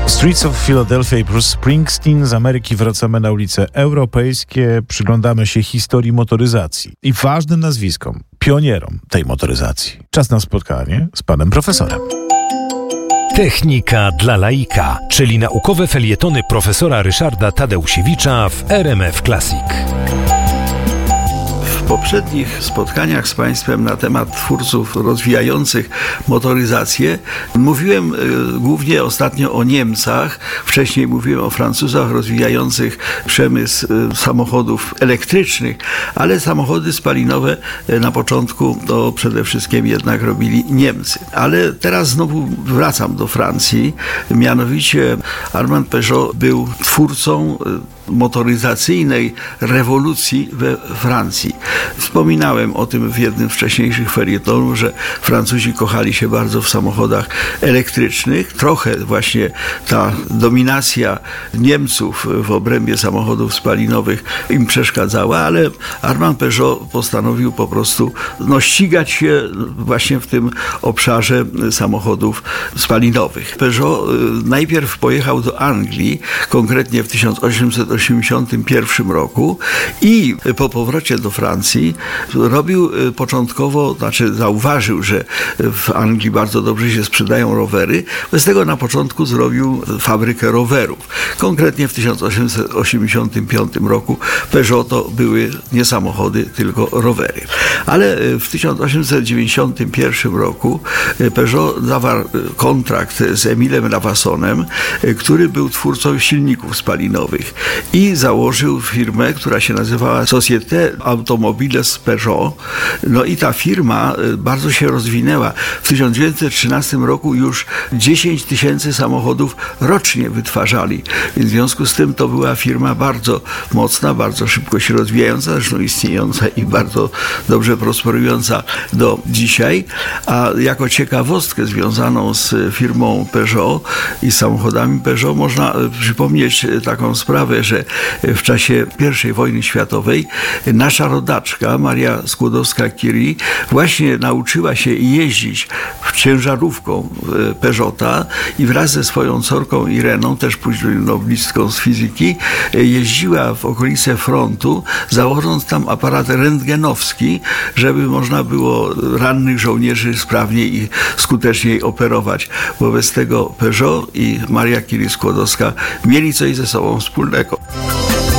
Streets of Philadelphia i Bruce Springsteen. Z Ameryki wracamy na ulice europejskie, przyglądamy się historii motoryzacji i ważnym nazwiskom, pionierom tej motoryzacji. Czas na spotkanie z panem profesorem. Technika dla laika, czyli naukowe felietony profesora Ryszarda Tadeusiewicza w RMF Classic. W poprzednich spotkaniach z Państwem na temat twórców rozwijających motoryzację mówiłem głównie ostatnio o Niemcach, wcześniej mówiłem o Francuzach rozwijających przemysł samochodów elektrycznych, ale samochody spalinowe na początku to przede wszystkim jednak robili Niemcy. Ale teraz znowu wracam do Francji, mianowicie Armand Peugeot był twórcą motoryzacyjnej rewolucji we Francji. Wspominałem o tym w jednym z wcześniejszych felietonów, że Francuzi kochali się bardzo w samochodach elektrycznych. Trochę właśnie ta dominacja Niemców w obrębie samochodów spalinowych im przeszkadzała, ale Armand Peugeot postanowił po prostu ścigać się właśnie w tym obszarze samochodów spalinowych. Peugeot najpierw pojechał do Anglii, konkretnie w 1881 roku i po powrocie do Francji robił początkowo, zauważył, że w Anglii bardzo dobrze się sprzedają rowery, bez tego na początku zrobił fabrykę rowerów. Konkretnie w 1885 roku Peugeot to były nie samochody, tylko rowery. Ale w 1891 roku Peugeot zawarł kontrakt z Emilem Lavassonem, który był twórcą silników spalinowych i założył firmę, która się nazywała Société Automobiles Peugeot. No i ta firma bardzo się rozwinęła. W 1913 roku już 10 000 samochodów rocznie wytwarzali. Więc w związku z tym to była firma bardzo mocna, bardzo szybko się rozwijająca, zresztą istniejąca i bardzo dobrze prosperująca do dzisiaj. A jako ciekawostkę związaną z firmą Peugeot i samochodami Peugeot można przypomnieć taką sprawę, że w czasie I wojny światowej nasza rodaczka Maria Skłodowska-Curie właśnie nauczyła się jeździć ciężarówką Peugeota i wraz ze swoją córką Ireną, też później noblistką z fizyki, jeździła w okolice frontu, założąc tam aparat rentgenowski, żeby można było rannych żołnierzy sprawniej i skuteczniej operować. Wobec tego Peugeot i Maria Curie Skłodowska mieli coś ze sobą wspólnego.